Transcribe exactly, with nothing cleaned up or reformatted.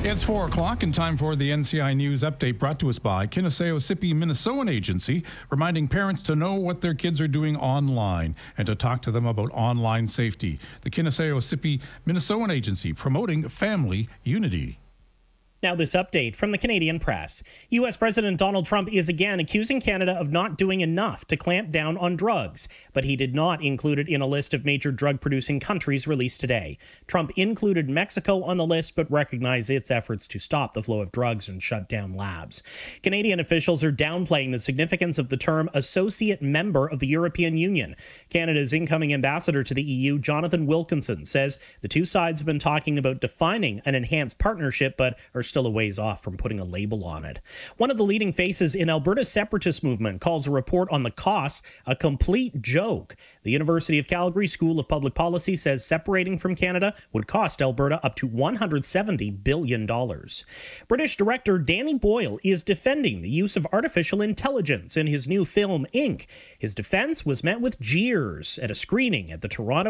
It's four o'clock and time for the N C I News Update brought to us by Kinneseo-Sippy Minnesotan Agency, reminding parents to know what their kids are doing online and to talk to them about online safety. The Kinneseo-Sippy Minnesotan Agency, promoting family unity. Now this update from the Canadian Press. U S President Donald Trump is again accusing Canada of not doing enough to clamp down on drugs, but he did not include it in a list of major drug-producing countries released today. Trump included Mexico on the list, but recognized its efforts to stop the flow of drugs and shut down labs. Canadian officials are downplaying the significance of the term associate member of the European Union. Canada's incoming ambassador to the E U, Jonathan Wilkinson, says the two sides have been talking about defining an enhanced partnership, but are still a ways off from putting a label on it. One of the leading faces in Alberta's separatist movement calls a report on the costs a complete joke. The University of Calgary School of Public Policy says separating from Canada would cost Alberta up to one hundred seventy billion dollars. British director Danny Boyle is defending the use of artificial intelligence in his new film, Ink. His defense was met with jeers at a screening at the Toronto